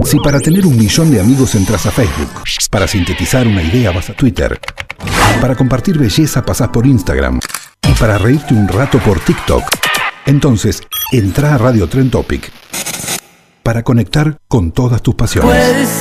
Si para tener 1 millón de amigos entras a Facebook, para sintetizar una idea vas a Twitter, para compartir belleza pasás por Instagram y para reírte un rato por TikTok, entonces entra a Radio Trend Topic para conectar con todas tus pasiones.